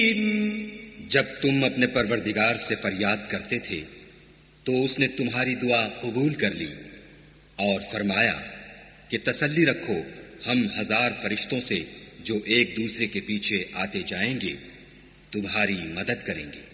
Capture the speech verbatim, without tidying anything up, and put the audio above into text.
जब तुम अपने परवरदिगार से फरियाद करते थे तो उसने तुम्हारी दुआ कबूल कर ली और फरमाया कि तसल्ली रखो, हम हजार फरिश्तों से जो एक दूसरे के पीछे आते जाएंगे तुम्हारी मदद करेंगे।